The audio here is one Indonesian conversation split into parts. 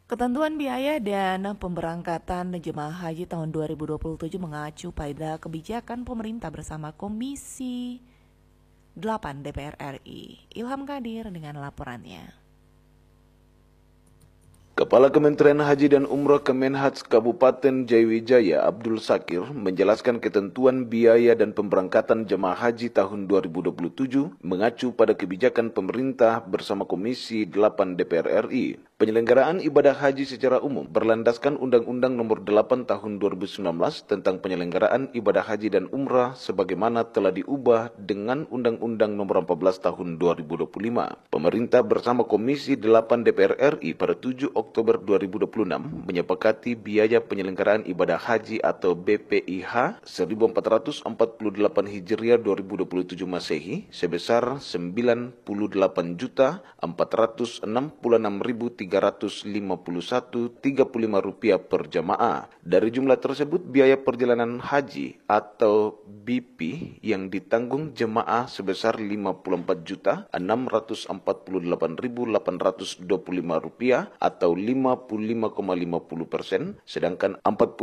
Ketentuan biaya dan pemberangkatan jemaah haji tahun 2027 mengacu pada kebijakan pemerintah bersama Komisi 8 DPR RI. Ilham Kadir dengan laporannya. Kepala Kementerian Haji dan Umroh Kemenhaj Kabupaten Jaiwijaya Abdul Sakir menjelaskan ketentuan biaya dan pemberangkatan jemaah haji tahun 2027 mengacu pada kebijakan pemerintah bersama Komisi 8 DPR RI. Penyelenggaraan ibadah haji secara umum berlandaskan Undang-Undang Nomor 8 Tahun 2019 tentang penyelenggaraan ibadah haji dan umrah sebagaimana telah diubah dengan Undang-Undang Nomor 14 Tahun 2025. Pemerintah bersama Komisi 8 DPR RI pada 7 Oktober 2026 menyepakati biaya penyelenggaraan ibadah haji atau BPIH 1448 Hijriah 2027 Masehi sebesar 98.466.351.35 rupiah per jamaah. Dari jumlah tersebut, biaya perjalanan haji atau BP yang ditanggung jemaah sebesar 54.648.825 rupiah atau 55,50%, sedangkan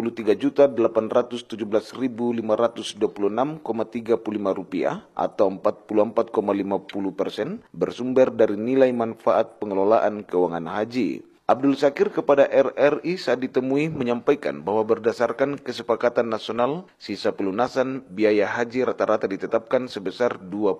43.817.526,35 rupiah atau 44,50% bersumber dari nilai manfaat pengelolaan keuangan haji. Abdul Sakir kepada RRI saat ditemui menyampaikan bahwa berdasarkan kesepakatan nasional, sisa pelunasan biaya haji rata-rata ditetapkan sebesar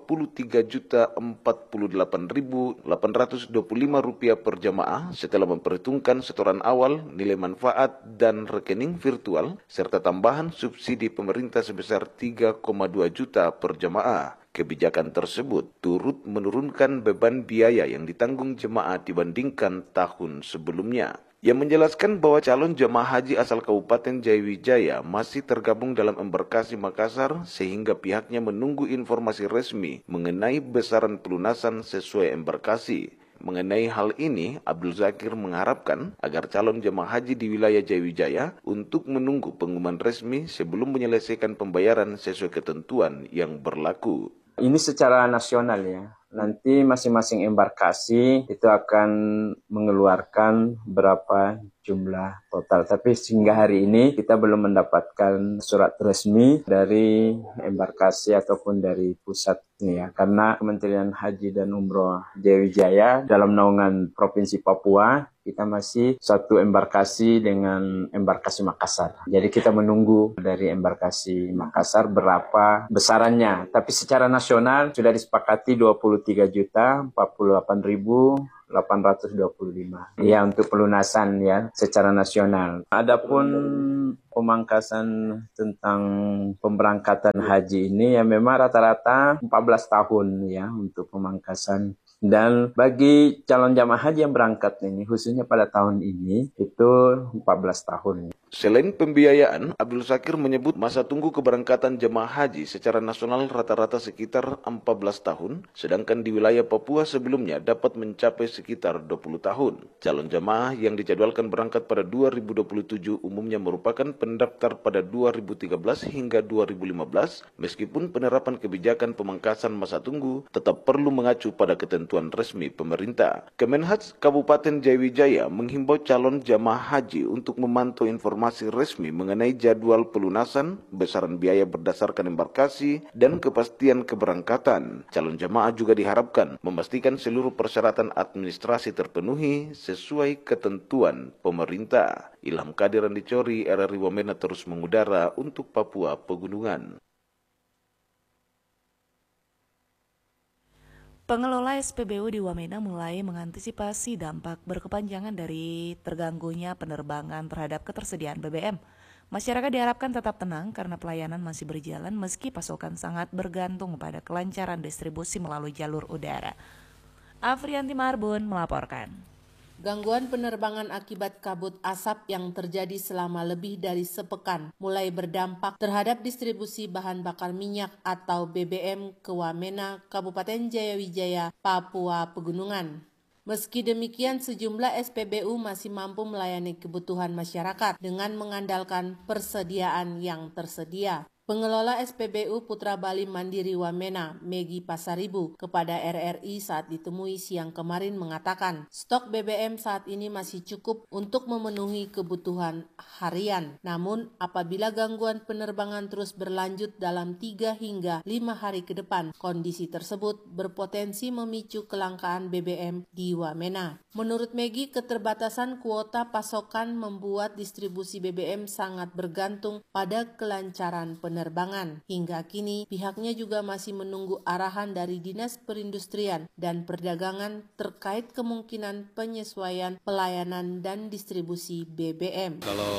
Rp23.048.825 per jamaah setelah memperhitungkan setoran awal, nilai manfaat, dan rekening virtual, serta tambahan subsidi pemerintah sebesar 3,2 juta per jamaah. Kebijakan tersebut turut menurunkan beban biaya yang ditanggung jemaah dibandingkan tahun sebelumnya. Ia menjelaskan bahwa calon jemaah haji asal Kabupaten Jaiwijaya masih tergabung dalam embarkasi Makassar sehingga pihaknya menunggu informasi resmi mengenai besaran pelunasan sesuai embarkasi. Mengenai hal ini, Abdul Zakir mengharapkan agar calon jemaah haji di wilayah Jaiwijaya untuk menunggu pengumuman resmi sebelum menyelesaikan pembayaran sesuai ketentuan yang berlaku. Ini secara nasional ya. Nanti masing-masing embarkasi itu akan mengeluarkan berapa jumlah total. Tapi sehingga hari ini kita belum mendapatkan surat resmi dari embarkasi ataupun dari pusat ya. Karena Kementerian Haji dan Umroh Jaiwijaya dalam naungan Provinsi Papua kita masih satu embarkasi dengan embarkasi Makassar. Jadi kita menunggu dari embarkasi Makassar berapa besarannya. Tapi secara nasional sudah disepakati 23.048.825. Ya untuk pelunasan ya secara nasional. Adapun pemangkasan tentang pemberangkatan haji ini ya memang rata-rata 14 tahun ya untuk pemangkasan. Dan bagi calon jamaah haji yang berangkat ini, khususnya pada tahun ini, itu 14 tahun. Selain pembiayaan, Abdul Sakir menyebut masa tunggu keberangkatan jemaah haji secara nasional rata-rata sekitar 14 tahun, sedangkan di wilayah Papua sebelumnya dapat mencapai sekitar 20 tahun. Calon jemaah yang dijadwalkan berangkat pada 2027 umumnya merupakan pendaftar pada 2013 hingga 2015, meskipun penerapan kebijakan pemangkasan masa tunggu tetap perlu mengacu pada ketentuan resmi pemerintah. Kemenhaj Kabupaten Jaiwijaya menghimbau calon jemaah haji untuk memantau informasi resmi mengenai jadwal pelunasan, besaran biaya berdasarkan embarkasi, dan kepastian keberangkatan. Calon jemaah juga diharapkan memastikan seluruh persyaratan administrasi terpenuhi sesuai ketentuan pemerintah. Ilham Kadir Dicori, RRI Wamena terus mengudara untuk Papua Pegunungan. Pengelola SPBU di Wamena mulai mengantisipasi dampak berkepanjangan dari terganggunya penerbangan terhadap ketersediaan BBM. Masyarakat diharapkan tetap tenang karena pelayanan masih berjalan meski pasokan sangat bergantung pada kelancaran distribusi melalui jalur udara. Afrianti Marbun melaporkan. Gangguan penerbangan akibat kabut asap yang terjadi selama lebih dari sepekan mulai berdampak terhadap distribusi bahan bakar minyak atau BBM ke Wamena, Kabupaten Jaiwijaya, Papua Pegunungan. Meski demikian, sejumlah SPBU masih mampu melayani kebutuhan masyarakat dengan mengandalkan persediaan yang tersedia. Pengelola SPBU Putra Bali Mandiri Wamena, Megi Pasaribu, kepada RRI saat ditemui siang kemarin mengatakan, stok BBM saat ini masih cukup untuk memenuhi kebutuhan harian. Namun, apabila gangguan penerbangan terus berlanjut dalam 3 hingga 5 hari ke depan, kondisi tersebut berpotensi memicu kelangkaan BBM di Wamena. Menurut Megi, keterbatasan kuota pasokan membuat distribusi BBM sangat bergantung pada kelancaran penerbangan. Hingga kini, pihaknya juga masih menunggu arahan dari Dinas Perindustrian dan Perdagangan terkait kemungkinan penyesuaian pelayanan dan distribusi BBM. Kalau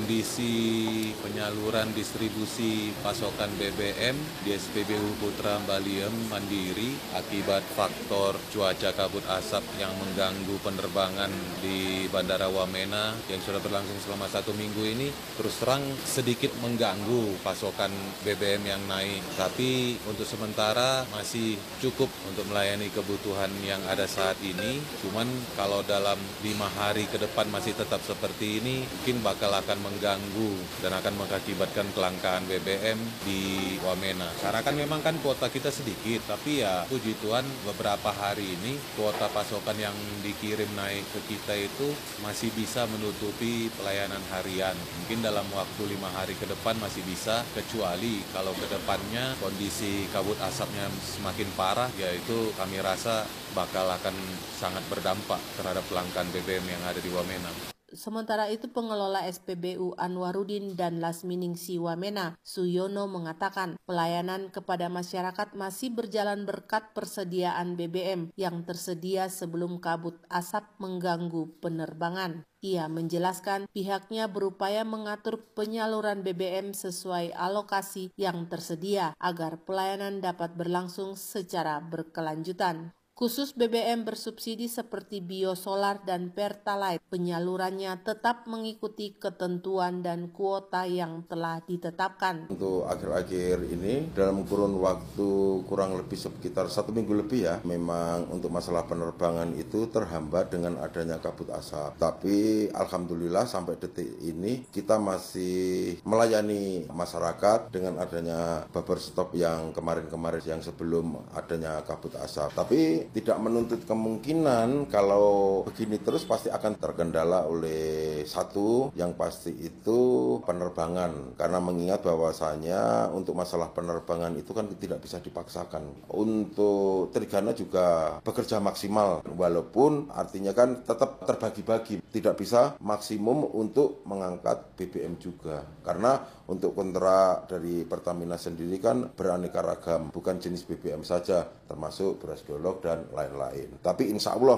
kondisi penyaluran distribusi pasokan BBM di SPBU Putra Bali Mandiri akibat faktor cuaca kabut asap yang mengganggu penerbangan di Bandara Wamena yang sudah berlangsung selama 1 minggu ini, terus terang sedikit mengganggu pasokan BBM yang naik. Tapi untuk sementara masih cukup untuk melayani kebutuhan yang ada saat ini. Cuman kalau dalam 5 hari ke depan masih tetap seperti ini, mungkin bakal akan mengganggu dan akan mengakibatkan kelangkaan BBM di Wamena. Karena kan memang kan kuota kita sedikit, tapi ya puji Tuhan beberapa hari ini kuota pasokan yang dikirim naik ke kita itu masih bisa menutupi pelayanan harian. Mungkin dalam waktu 5 hari ke depan masih bisa, kecuali kalau ke depannya kondisi kabut asapnya semakin parah, yaitu kami rasa bakal akan sangat berdampak terhadap kelangkaan BBM yang ada di Wamena. Sementara itu, pengelola SPBU Anwarudin dan Lasminingsi Wamena, Suyono, mengatakan pelayanan kepada masyarakat masih berjalan berkat persediaan BBM yang tersedia sebelum kabut asap mengganggu penerbangan. Ia menjelaskan pihaknya berupaya mengatur penyaluran BBM sesuai alokasi yang tersedia agar pelayanan dapat berlangsung secara berkelanjutan. Khusus BBM bersubsidi seperti biosolar dan pertalite, penyalurannya tetap mengikuti ketentuan dan kuota yang telah ditetapkan. Untuk akhir-akhir ini, dalam kurun waktu kurang lebih sekitar 1 minggu lebih ya, memang untuk masalah penerbangan itu terhambat dengan adanya kabut asap. Tapi alhamdulillah sampai detik ini kita masih melayani masyarakat dengan adanya buffer stop yang kemarin-kemarin yang sebelum adanya kabut asap. Tapi tidak menuntut kemungkinan kalau begini terus pasti akan terkendala oleh satu yang pasti itu penerbangan, karena mengingat bahwasanya untuk masalah penerbangan itu kan tidak bisa dipaksakan. Untuk Trigana juga bekerja maksimal walaupun artinya kan tetap terbagi-bagi, tidak bisa maksimum untuk mengangkat BBM juga karena untuk kontrak dari Pertamina sendiri kan beraneka ragam, bukan jenis BBM saja termasuk beras golok dan lain-lain. Tapi insya Allah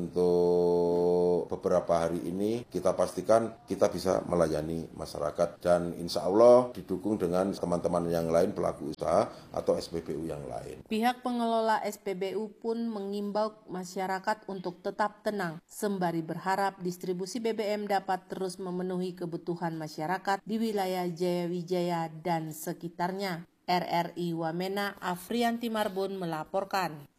untuk beberapa hari ini kita pastikan kita bisa melayani masyarakat dan insya Allah didukung dengan teman-teman yang lain pelaku usaha atau SPBU yang lain. Pihak pengelola SPBU pun mengimbau masyarakat untuk tetap tenang sembari berharap distribusi BBM dapat terus memenuhi kebutuhan masyarakat di wilayah Jayawijaya dan sekitarnya. RRI Wamena, Afrianti Marbun melaporkan.